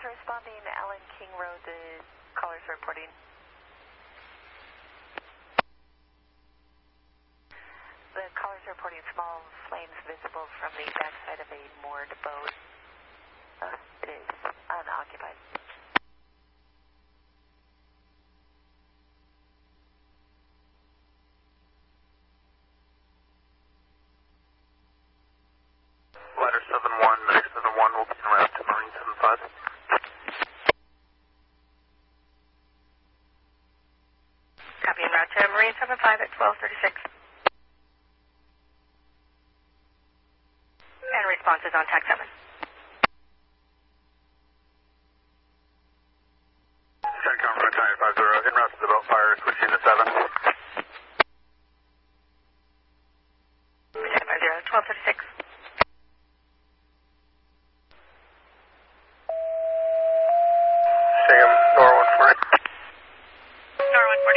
responding, Allen King Road, the callers are reporting. The callers are reporting small flames visible from the backside of a moored boat. It is unoccupied. Ladder 71, Medic 71 will be en route to Marine 75. Copy, en route to Marine 75 at 12:36. And response is on TAC 7. CENTCOM, Route 950, en route to the boat fire, switching to 7. 12:36. Sham, Nora 140. Nora 140.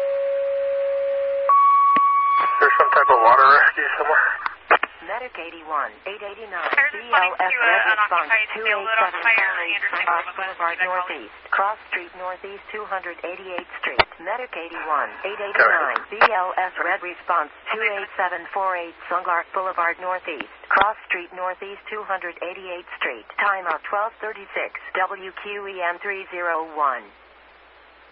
Is there some type of water rescue somewhere? Medic 81, 889, responding BLS to Red an response occupied field lit on fire on 2874 Anderson Cross Boulevard. Boulevard Northeast, Cross Street Northeast 288th Street. Medic 81, 889, BLS Red response 28748 Sungark Boulevard Northeast, Cross Street Northeast 288th Street. Timeout 12:36, WQEM 301.